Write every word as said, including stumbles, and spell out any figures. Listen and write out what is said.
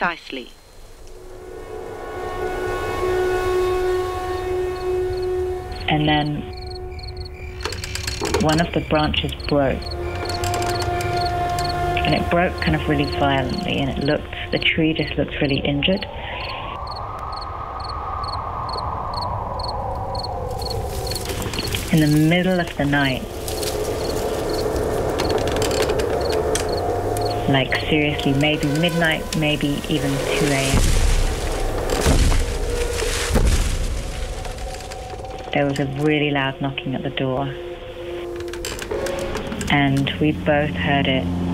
precisely. And then one of the branches broke. And it broke kind of really violently, and it looked, the tree just looked really injured. In the middle of the night, like seriously, maybe midnight, maybe even two a.m. there was a really loud knocking at the door. And we both heard it